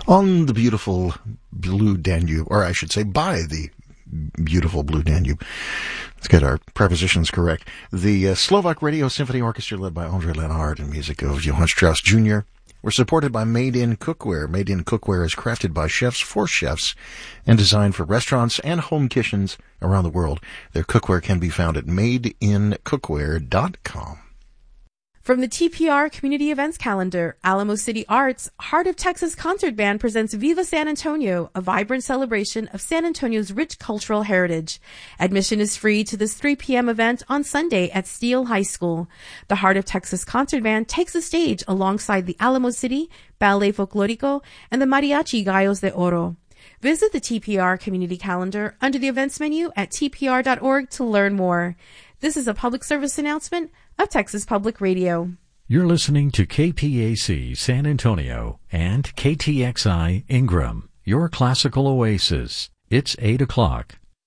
on the beautiful Blue Danube, or I should say by the beautiful Blue Danube. Let's get our prepositions correct. The Slovak Radio Symphony Orchestra, led by André Lenard and music of Johann Strauss Jr., were supported by Made in Cookware. Made in Cookware is crafted by chefs for chefs and designed for restaurants and home kitchens around the world. Their cookware can be found at madeincookware.com. From the TPR Community Events Calendar, Alamo City Arts, Heart of Texas Concert Band presents Viva San Antonio, a vibrant celebration of San Antonio's rich cultural heritage. Admission is free to this 3 p.m. event on Sunday at Steele High School. The Heart of Texas Concert Band takes the stage alongside the Alamo City, Ballet Folklorico, and the Mariachi Gallos de Oro. Visit the TPR Community Calendar under the events menu at tpr.org to learn more. This is a public service announcement of Texas Public Radio. You're listening to KPAC San Antonio and KTXI Ingram, your classical oasis. It's 8 o'clock.